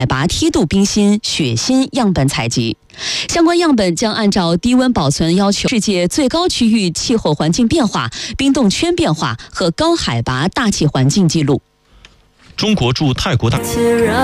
海拔梯度冰芯、雪芯样本采集，相关样本将按照低温保存要求、世界最高区域气候环境变化、冰冻圈变化和高海拔大气环境记录。 中国驻泰国大